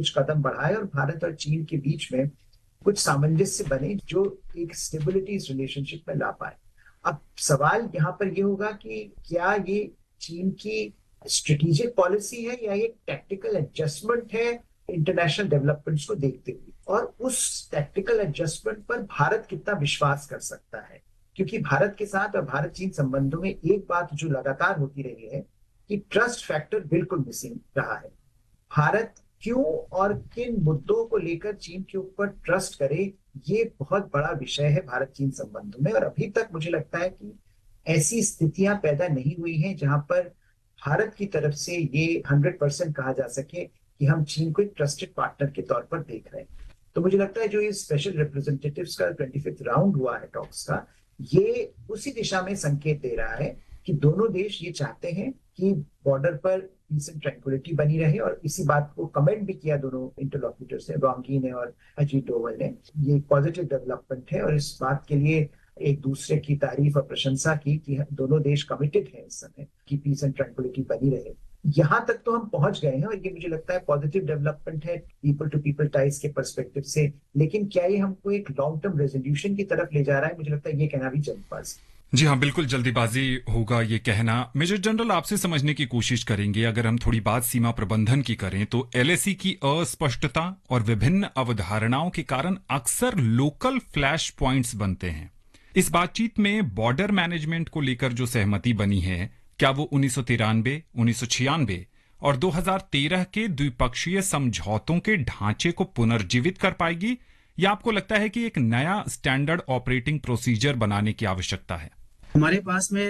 कुछ कदम बढ़ाए और भारत और चीन के बीच में कुछ सामंजस्य बने जो एक स्टेबिलिटी इस रिलेशनशिप में ला पाए। अब सवाल यहाँ पर ये होगा कि क्या ये चीन की स्ट्रेटेजिक पॉलिसी है या ये टैक्टिकल एडजस्टमेंट है इंटरनेशनल डेवलपमेंट्स को देखते हुए, और उस टैक्टिकल एडजस्टमेंट पर भारत कितना विश्वास कर सकता है। क्योंकि भारत के साथ और भारत चीन संबंधों में एक बात जो लगातार होती रही है कि ट्रस्ट फैक्टर बिल्कुल मिसिंग रहा है। भारत क्यों और किन मुद्दों को लेकर चीन के ऊपर ट्रस्ट करे, ये बहुत बड़ा विषय है भारत चीन संबंधों में। और अभी तक मुझे लगता है कि ऐसी स्थितियां पैदा नहीं हुई हैं जहां पर भारत की तरफ से ये 100% कहा जा सके कि हम चीन को एक ट्रस्टेड पार्टनर के तौर पर देख रहे हैं। तो मुझे लगता है जो ये स्पेशल रिप्रेजेंटेटिव्स का 25th राउंड हुआ है टॉक्स का, ये उसी दिशा में संकेत दे रहा है कि दोनों देश ये चाहते हैं कि बॉर्डर पर पीस एंड ट्रैंक्विलिटी बनी रहे। और इसी बात को कमेंट भी किया दोनों इंटरलॉक्यूटर्स ने, वांगी ने और अजीत डोवल ने। ये पॉजिटिव डेवलपमेंट है और इस बात के लिए एक दूसरे की तारीफ और प्रशंसा की कि दोनों देश कमिटेड हैं इस समय कि पीस एंड ट्रैंक्विलिटी बनी रहे। यहां तक तो हम पहुंच गए हैं और ये मुझे लगता है पॉजिटिव डेवलपमेंट है पीपल टू पीपल टाइज के पर्सपेक्टिव से। लेकिन क्या ये हमको एक लॉन्ग टर्म रेजोल्यूशन की तरफ ले जा रहा है, मुझे लगता है ये कहना भी जल्दबाजी। जी हाँ, बिल्कुल जल्दीबाजी होगा ये कहना। मेजर जनरल, आपसे समझने की कोशिश करेंगे, अगर हम थोड़ी बात सीमा प्रबंधन की करें तो एलएसी की अस्पष्टता और विभिन्न अवधारणाओं के कारण अक्सर लोकल फ्लैश पॉइंट्स बनते हैं। इस बातचीत में बॉर्डर मैनेजमेंट को लेकर जो सहमति बनी है, क्या वो 1993, 1996 और 2013 के द्विपक्षीय समझौतों के ढांचे को पुनर्जीवित कर पाएगी, या आपको लगता है कि एक नया स्टैंडर्ड ऑपरेटिंग प्रोसीजर बनाने की आवश्यकता है? हमारे पास में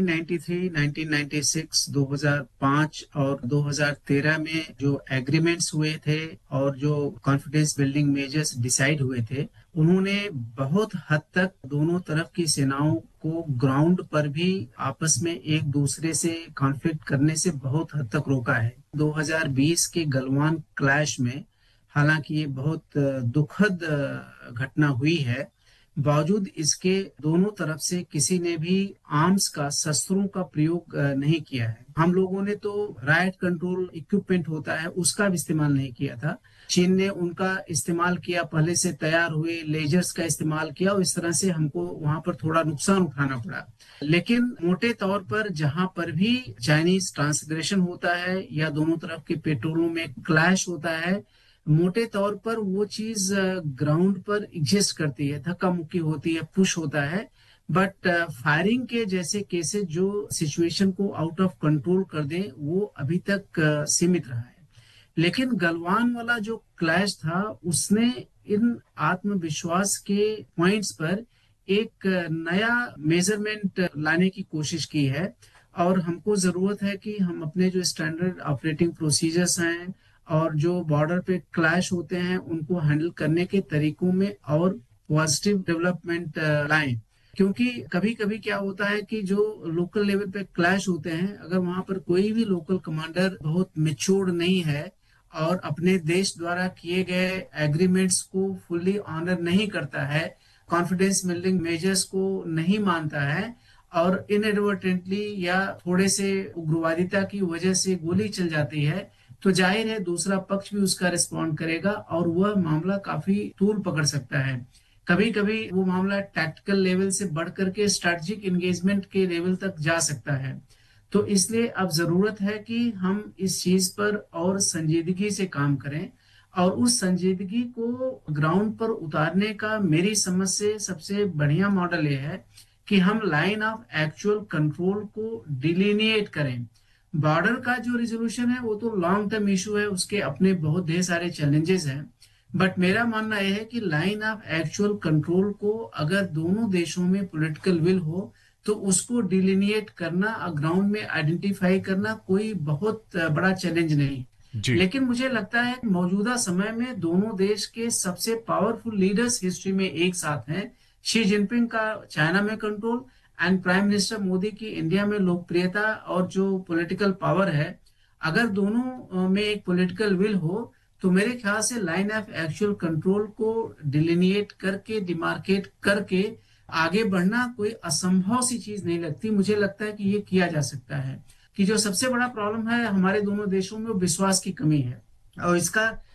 1993, 1996, 2005 और 2013 में जो एग्रीमेंट्स हुए थे और जो कॉन्फिडेंस बिल्डिंग मेजर्स डिसाइड हुए थे, उन्होंने बहुत हद तक दोनों तरफ की सेनाओं को ग्राउंड पर भी आपस में एक दूसरे से कॉन्फ्लिक्ट करने से बहुत हद तक रोका है। 2020 के गलवान क्लैश में हालांकि ये बहुत दुखद घटना हुई है, बावजूद इसके दोनों तरफ से किसी ने भी आर्म्स का, शस्त्रों का प्रयोग नहीं किया है। हम लोगों ने तो राइट कंट्रोल इक्विपमेंट होता है उसका भी इस्तेमाल नहीं किया था। चीन ने उनका इस्तेमाल किया, पहले से तैयार हुए लेजर्स का इस्तेमाल किया और इस तरह से हमको वहां पर थोड़ा नुकसान उठाना पड़ा। लेकिन मोटे तौर पर जहां पर भी चाइनीज ट्रांसग्रेशन होता है या दोनों तरफ के पेट्रोलों में क्लैश होता है, मोटे तौर पर वो चीज ग्राउंड पर एग्जिस्ट करती है, धक्का मुक्की होती है, पुश होता है। बट फायरिंग के जैसे केसेस जो सिचुएशन को आउट ऑफ कंट्रोल कर दें, वो अभी तक सीमित रहा है। लेकिन गलवान वाला जो क्लैश था, उसने इन आत्मविश्वास के पॉइंट्स पर एक नया मेजरमेंट लाने की कोशिश की है। और हमको जरूरत है कि हम अपने जो स्टैंडर्ड ऑपरेटिंग प्रोसीजर्स हैं और जो बॉर्डर पे क्लैश होते हैं उनको हैंडल करने के तरीकों में और पॉजिटिव डेवलपमेंट लाएं। क्योंकि कभी कभी क्या होता है कि जो लोकल लेवल पे क्लैश होते हैं, अगर वहां पर कोई भी लोकल कमांडर बहुत मैच्योर्ड नहीं है और अपने देश द्वारा किए गए एग्रीमेंट्स को फुल्ली ऑनर नहीं करता है, कॉन्फिडेंस बिल्डिंग मेजर्स को नहीं मानता है और इनएडवर्टेंटली या थोड़े से उग्रवादिता की वजह से गोली चल जाती है, तो जाहिर है दूसरा पक्ष भी उसका रिस्पॉन्ड करेगा और वह मामला काफी तूल पकड़ सकता है। कभी कभी वो मामला टैक्टिकल लेवल से बढ़ करके स्ट्रेटेजिक एंगेजमेंट के लेवल तक जा सकता है। तो इसलिए अब जरूरत है कि हम इस चीज पर और संजीदगी से काम करें और उस संजीदगी को ग्राउंड पर उतारने का मेरी समझ से सबसे बढ़िया मॉडल ये है कि हम लाइन ऑफ एक्चुअल कंट्रोल को डिलिनिएट करें। बॉर्डर का जो रिजोल्यूशन है वो तो लॉन्ग टर्म इशू है, उसके अपने बहुत ढेर सारे चैलेंजेस हैं। बट मेरा मानना यह है कि लाइन ऑफ एक्चुअल कंट्रोल को अगर दोनों देशों में पॉलिटिकल विल हो तो उसको डिलिनिएट करना और ग्राउंड में आइडेंटिफाई करना कोई बहुत बड़ा चैलेंज नहीं। लेकिन मुझे लगता है मौजूदा समय में दोनों देश के सबसे पावरफुल लीडर्स हिस्ट्री में एक साथ हैं। शी जिनपिंग का चाइना में control and prime minister Modi की इंडिया में लोकप्रियता और जो पॉलिटिकल पावर है, अगर दोनों में एक पॉलिटिकल विल हो तो मेरे ख्याल से लाइन ऑफ एक्चुअल कंट्रोल को डिलिनिएट करके, डिमार्केट करके आगे बढ़ना कोई असंभव सी चीज नहीं लगती। मुझे लगता है कि ये किया जा सकता है। कि जो सबसे बड़ा प्रॉब्लम है हमारे दोनों देशों में वो विश्वास की कमी है और इसका